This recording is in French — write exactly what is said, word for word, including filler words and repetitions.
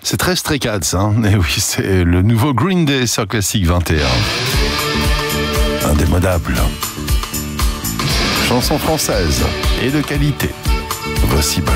C'est très Stray Cats, hein. Et oui, c'est le nouveau Green Day sur Classic vingt et un. Indémodable. Chanson française et de qualité. Voici